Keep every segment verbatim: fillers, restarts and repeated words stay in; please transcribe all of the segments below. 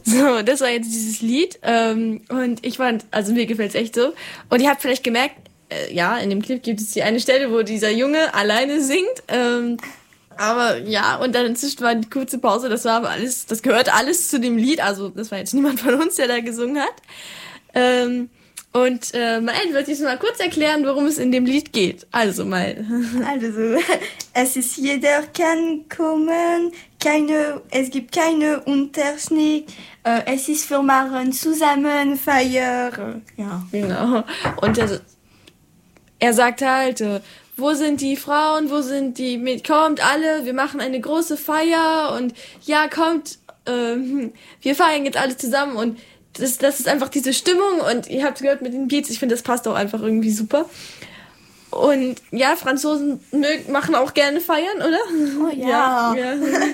So, das war jetzt dieses Lied. Ähm, und ich fand, also mir gefällt's echt so. Und ihr habt vielleicht gemerkt, äh, ja, in dem Clip gibt es die eine Stelle, wo dieser Junge alleine singt. Ähm, aber ja, und dann inzwischen war die kurze Pause, das war aber alles, das gehört alles zu dem Lied. Also das war jetzt niemand von uns, der da gesungen hat. Ähm, und äh, Mael, würde ich mal kurz erklären, worum es in dem Lied geht. Also Mael. Also, es ist jeder kann kommen, keine, es gibt keine Unterschied, äh, es ist für machen zusammen Feier, ja. Genau. Und er, er sagt halt, äh, wo sind die Frauen, wo sind die, mit, kommt alle, wir machen eine große Feier und ja, kommt, äh, wir feiern jetzt alle zusammen und das, das ist einfach diese Stimmung und ihr habt gehört mit den Beats, ich finde, das passt auch einfach irgendwie super. Und ja, Franzosen mögen, machen auch gerne feiern, oder? Oh ja. ja, ja.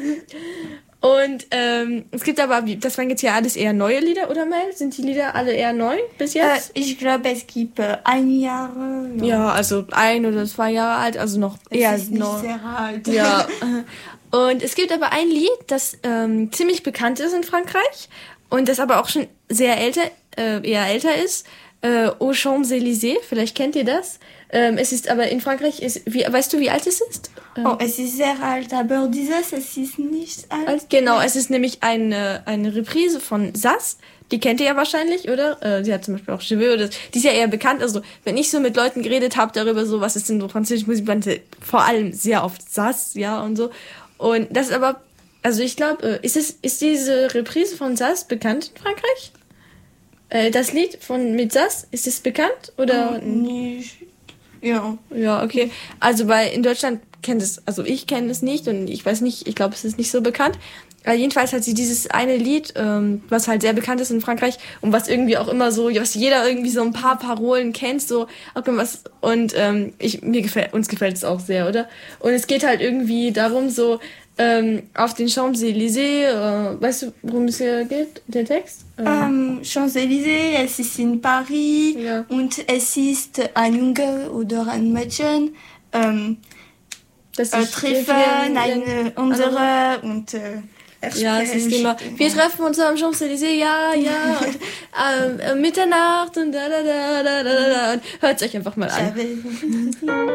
Und ähm, es gibt aber, das waren jetzt ja alles eher neue Lieder, oder Mel? Sind die Lieder alle eher neu bis jetzt? Äh, ich glaube, es gibt äh, ein Jahr. Ja. ja, also ein oder zwei Jahre alt, also noch es eher ist nicht neu. sehr alt. Ja. Und es gibt aber ein Lied, das ähm, ziemlich bekannt ist in Frankreich und das aber auch schon sehr älter, äh, eher älter ist. Äh, Aux Champs-Élysées, vielleicht kennt ihr das. Ähm, es ist aber in Frankreich, ist, wie, weißt du, wie alt es ist? Ähm, Oh, es ist sehr alt, aber dieses, es ist nicht alt. Genau, es ist nämlich eine, eine Reprise von Sass. Die kennt ihr ja wahrscheinlich, oder? Äh, sie hat zum Beispiel auch Je veux, oder die ist ja eher bekannt. Also, wenn ich so mit Leuten geredet habe darüber, so, was ist denn so französische Musik, vor allem sehr oft Sass, ja, und so. Und das ist aber, also ich glaube, äh, ist es, ist diese Reprise von Sass bekannt in Frankreich? Äh, das Lied von, mit Sass, ist es bekannt, oder? Oh, nicht. Ja. Ja, okay. Also, weil in Deutschland kennt es, also ich kenne es nicht und ich weiß nicht, ich glaube, es ist nicht so bekannt. Aber jedenfalls hat sie dieses eine Lied, ähm, was halt sehr bekannt ist in Frankreich und was irgendwie auch immer so, was jeder irgendwie so ein paar Parolen kennt, so, okay, was, und ähm, ich, mir gefällt, uns gefällt es auch sehr, oder? Und es geht halt irgendwie darum, so, ähm, auf den Champs-Élysées, äh, weißt du, worum es hier geht, der Text? Ähm, Ähm, Champs-Élysées, es ist in Paris Ja. und es ist ein Junge oder ein Mädchen, ähm, das äh, ist- treffen eine andere und äh, Ja, es ist immer, wir treffen uns am Champs-Élysées, ja, ja, und ähm, äh, Mitternacht und da, da, da, da, da, da, und hört euch einfach mal an. J'avais-